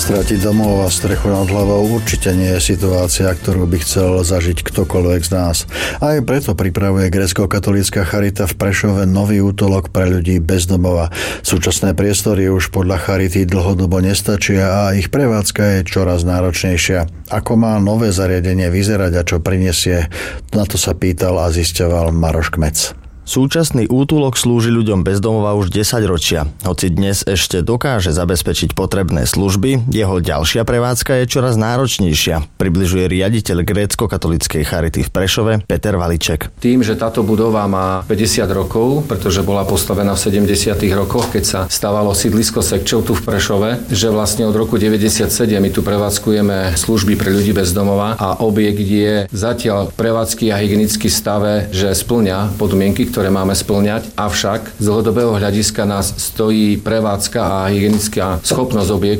Stratiť domov a strechu nad hlavou určite nie je situácia, ktorú by chcel zažiť ktokoľvek z nás. Aj preto pripravuje grécko-katolícka charita v Prešove nový útulok pre ľudí bez domova. Súčasné priestory už podľa charity dlhodobo nestačia a ich prevádzka je čoraz náročnejšia. Ako má nové zariadenie vyzerať a čo prinesie, na to sa pýtal a zisťoval Maroš Kmec. Súčasný útulok slúži ľuďom bez domova už 10 ročia. Hoci dnes ešte dokáže zabezpečiť potrebné služby, jeho ďalšia prevádzka je čoraz náročnejšia, približuje riaditeľ grécko-katolíckej charity v Prešove Peter Valiček. Tým, že táto budova má 50 rokov, pretože bola postavená v 70. rokoch, keď sa stávalo sídlisko Sekčov tu v Prešove, že vlastne od roku 97 my tu prevádzkujeme služby pre ľudí bez domova a objekt je zatiaľ prevádzky a hygienický stave, že spĺňa podmienky, ktoré máme spĺňať, avšak z dlhodobého hľadiska nás stojí prevádzka a hygienická schopnosť objektu